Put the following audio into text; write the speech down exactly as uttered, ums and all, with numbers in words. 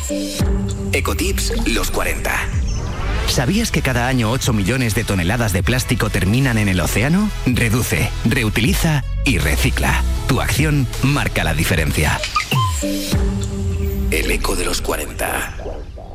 Ecotips los cuarenta. ¿Sabías que cada año ocho millones de toneladas de plástico terminan en el océano? Reduce, reutiliza y recicla. Tu acción marca la diferencia. El eco de los cuarenta.